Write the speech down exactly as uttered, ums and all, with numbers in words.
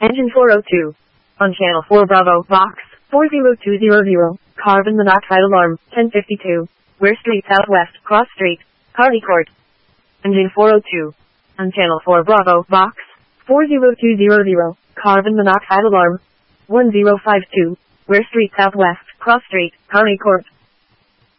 Engine four oh two. On channel four Bravo, box four zero two zero zero. Car in the Knockfight alarm, ten fifty-two. Ware Street Southwest, Cross Street, Carney Court. Engine four oh two. On channel four Bravo, box four zero two zero zero. Car in the Knockfight alarm, one zero five two. Ware Street Southwest, Cross Street, Carney Court.